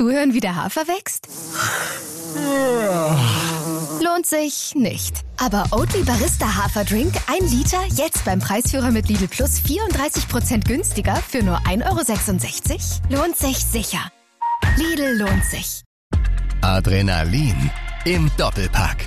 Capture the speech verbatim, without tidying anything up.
zuhören, wie der Hafer wächst? Lohnt sich nicht. Aber Oatly Barista Haferdrink, ein Liter, jetzt beim Preisführer mit Lidl Plus vierunddreißig Prozent günstiger für nur ein Euro sechsundsechzig? Lohnt sich sicher. Lidl lohnt sich. Adrenalin im Doppelpack.